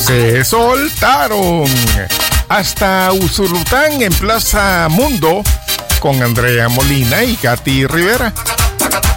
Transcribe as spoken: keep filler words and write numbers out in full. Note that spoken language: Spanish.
Se soltaron hasta Usulután en Plaza Mundo con Andrea Molina y Katy Rivera.